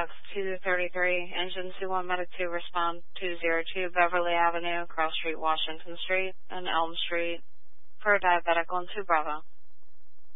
Box 233, Engine 21 Medic 2, respond 202 Beverly Avenue, Cross Street, Washington Street, and Elm Street for a diabetic on 2 Bravo.